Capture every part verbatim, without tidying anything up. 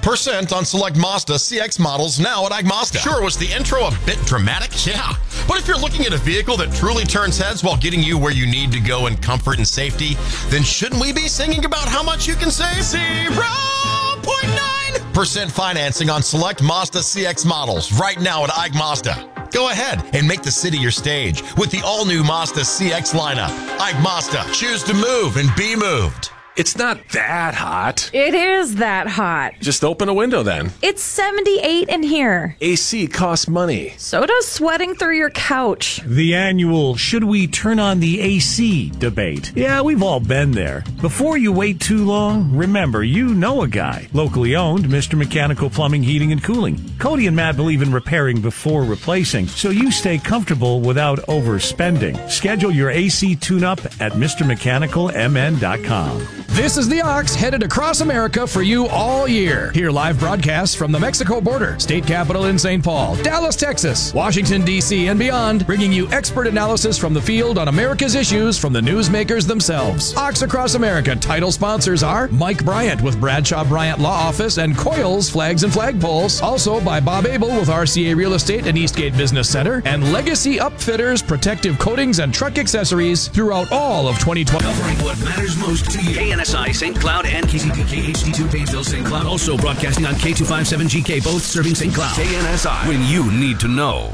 percent on select Mazda C X models now at Agmazda. Sure, was the intro a bit dramatic? Yeah. But if you're looking at a vehicle that truly turns heads while getting you where you need to go in comfort and safety, then shouldn't we be singing about how much you can save? zero point nine percent financing on select Mazda C X models right now at Agmazda. Go ahead and make the city your stage with the all-new Mazda C X lineup. Agmazda. Choose to move and be moved. It's not that hot. It is that hot. Just open a window then. It's seventy-eight in here. A C costs money. So does sweating through your couch. The annual should we turn on the A C debate. Yeah, we've all been there. Before you wait too long, remember you know a guy. Locally owned, Mister Mechanical Plumbing, Heating, and Cooling. Cody and Matt believe in repairing before replacing, so you stay comfortable without overspending. Schedule your A C tune-up at Mr Mechanical M N dot com. This is the Ox headed across America for you all year. Hear live broadcasts from the Mexico border, state capital in Saint Paul, Dallas, Texas, Washington, D C, and beyond, bringing you expert analysis from the field on America's issues from the newsmakers themselves. Ox Across America title sponsors are Mike Bryant with Bradshaw Bryant Law Office and Coils Flags and Flagpoles. Also by Bob Abel with R C A Real Estate and Eastgate Business Center, and Legacy Upfitters, protective coatings and truck accessories throughout all of twenty twenty. Covering what matters most to you. K N S I Saint Cloud and K C P K H D two Painesville Saint Cloud. Also broadcasting on K two fifty-seven G K, both serving Saint Cloud. K N S I, when you need to know.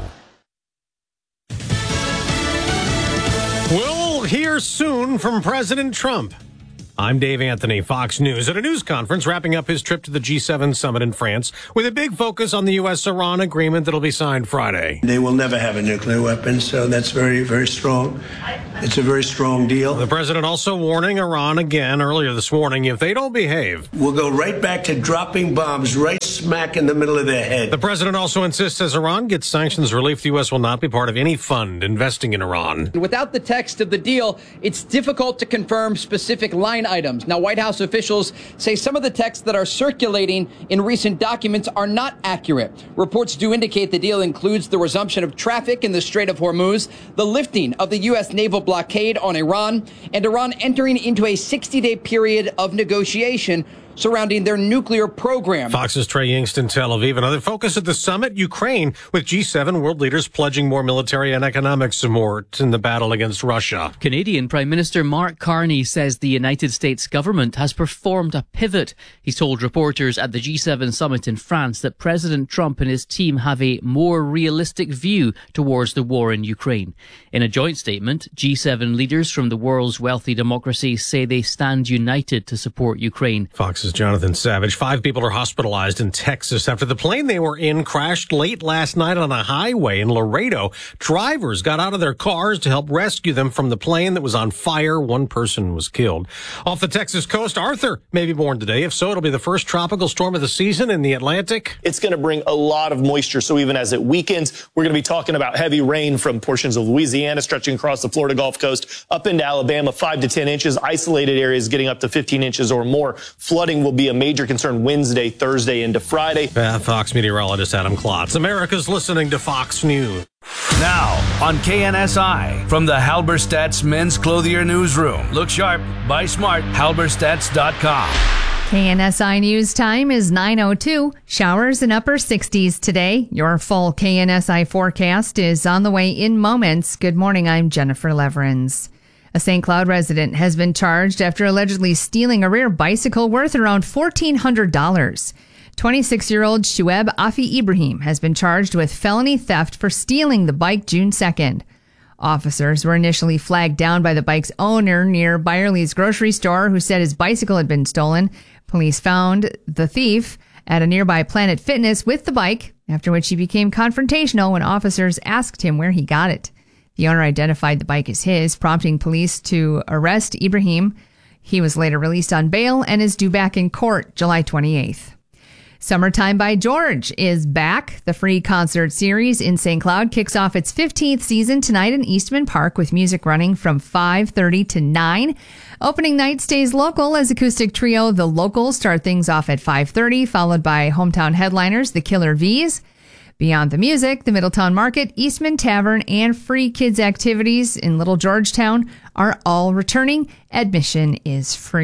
We'll hear soon from President Trump. I'm Dave Anthony, Fox News, at a news conference wrapping up his trip to the G seven summit in France with a big focus on the U S Iran agreement that'll be signed Friday. They will never have a nuclear weapon, so that's very, very strong. It's a very strong deal. The president also warning Iran again earlier this morning, if they don't behave, we'll go right back to dropping bombs right smack in the middle of their head. The president also insists as Iran gets sanctions relief, the U S will not be part of any fund investing in Iran. Without the text of the deal, it's difficult to confirm specific line items. Now, White House officials say some of the texts that are circulating in recent documents are not accurate. Reports do indicate the deal includes the resumption of traffic in the Strait of Hormuz, the lifting of the U S naval blockade on Iran, and Iran entering into a sixty-day period of negotiation surrounding their nuclear program. Fox's Trey Yingst in Tel Aviv. Another focus at the summit, Ukraine, with G seven world leaders pledging more military and economic support in the battle against Russia. Canadian Prime Minister Mark Carney says the United States government has performed a pivot. He told reporters at the G seven summit in France that President Trump and his team have a more realistic view towards the war in Ukraine. In a joint statement, G seven leaders from the world's wealthy democracies say they stand united to support Ukraine. Fox is Jonathan Savage. Five people are hospitalized in Texas after the plane they were in crashed late last night on a highway in Laredo. Drivers got out of their cars to help rescue them from the plane that was on fire. One person was killed. Off the Texas coast, Arthur may be born today. If so, it'll be the first tropical storm of the season in the Atlantic. It's going to bring a lot of moisture, so even as it weakens, we're going to be talking about heavy rain from portions of Louisiana stretching across the Florida Gulf Coast up into Alabama, five to ten inches, isolated areas getting up to fifteen inches or more. Flooding will be a major concern Wednesday, Thursday, into Friday. Uh, Fox meteorologist Adam Klotz. America's listening to Fox News. Now on K N S I, from the Halberstadt's Men's Clothier Newsroom. Look sharp, buy smart, halberstadts dot com. K N S I News time is nine oh two. Showers in upper sixties today. Your full K N S I forecast is on the way in moments. Good morning, I'm Jennifer Leverins. A Saint Cloud resident has been charged after allegedly stealing a rare bicycle worth around fourteen hundred dollars. twenty-six-year-old Shueb Afi Ibrahim has been charged with felony theft for stealing the bike June second. Officers were initially flagged down by the bike's owner near Byerly's grocery store, who said his bicycle had been stolen. Police found the thief at a nearby Planet Fitness with the bike, after which he became confrontational when officers asked him where he got it. The owner identified the bike as his, prompting police to arrest Ibrahim. He was later released on bail and is due back in court July twenty-eighth. Summertime by George is back. The free concert series in Saint Cloud kicks off its fifteenth season tonight in Eastman Park with music running from five thirty to nine. Opening night stays local as acoustic trio The Locals start things off at five thirty, followed by hometown headliners The Killer V's. Beyond the music, the Middletown Market, Eastman Tavern, and free kids activities in Little Georgetown are all returning. Admission is free.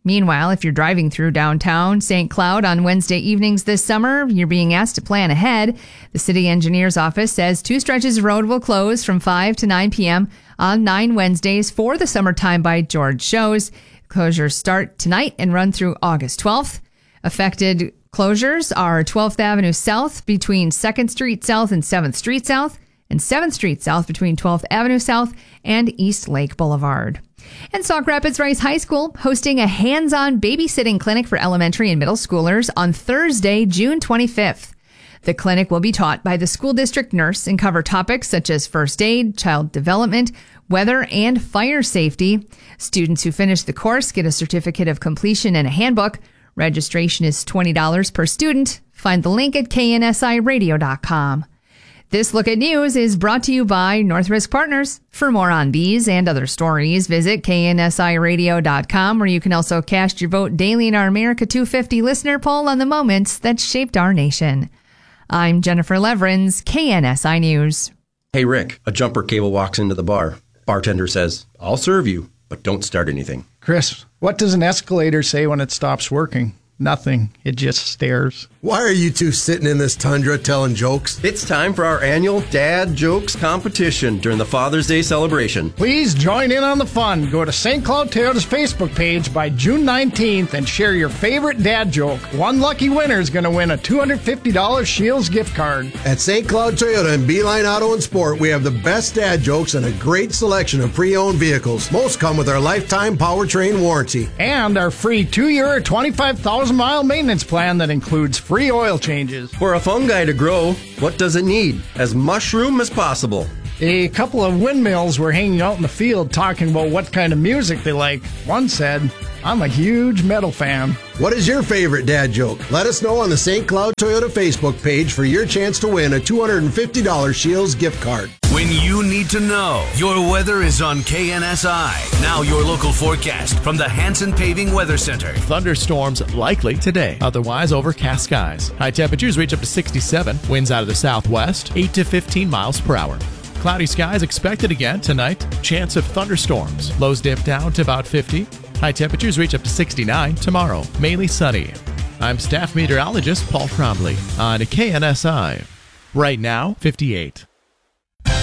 Meanwhile, if you're driving through downtown Saint Cloud on Wednesday evenings this summer, you're being asked to plan ahead. The city engineer's office says two stretches of road will close from five to nine p.m. on nine Wednesdays for the Summertime by George shows. Closures start tonight and run through August twelfth. Affected closures are twelfth Avenue South between second Street South and seventh Street South, and seventh Street South between twelfth Avenue South and East Lake Boulevard. And Sauk Rapids Rice High School hosting a hands-on babysitting clinic for elementary and middle schoolers on Thursday, June twenty-fifth. The clinic will be taught by the school district nurse and cover topics such as first aid, child development, weather, and fire safety. Students who finish the course get a certificate of completion and a handbook. Registration is twenty dollars per student. Find the link at K N S I radio dot com. This Look at News is brought to you by Northrisk Partners. For more on these and other stories, visit K N S I radio dot com, where you can also cast your vote daily in our America two fifty listener poll on the moments that shaped our nation. I'm Jennifer Leverins, K N S I News. Hey, Rick, a jumper cable walks into the bar. Bartender says, "I'll serve you, but don't start anything." Chris, what does an escalator say when it stops working? Nothing. It just stares. Why are you two sitting in this tundra telling jokes? It's time for our annual Dad Jokes competition during the Father's Day celebration. Please join in on the fun. Go to Saint Cloud Toyota's Facebook page by June nineteenth and share your favorite dad joke. One lucky winner is going to win a two hundred fifty dollars Shields gift card. At Saint Cloud Toyota and Beeline Auto and Sport, we have the best dad jokes and a great selection of pre-owned vehicles. Most come with our lifetime powertrain warranty. And our free two-year or twenty-five thousand mile maintenance plan that includes free oil changes. For a fungi to grow, what does it need? As mushroom as possible. A couple of windmills were hanging out in the field talking about what kind of music they like. One said, "I'm a huge metal fan." What is your favorite dad joke? Let us know on the Saint Cloud Toyota Facebook page for your chance to win a two hundred fifty dollars Shields gift card. When you need to know, your weather is on K N S I. Now your local forecast from the Hanson Paving Weather Center. Thunderstorms likely today. Otherwise, overcast skies. High temperatures reach up to sixty-seven. Winds out of the southwest, eight to fifteen miles per hour. Cloudy skies expected again tonight. Chance of thunderstorms. Lows dip down to about fifty. High temperatures reach up to sixty-nine tomorrow. Mainly sunny. I'm staff meteorologist Paul Trombley on K N S I. Right now, fifty-eight.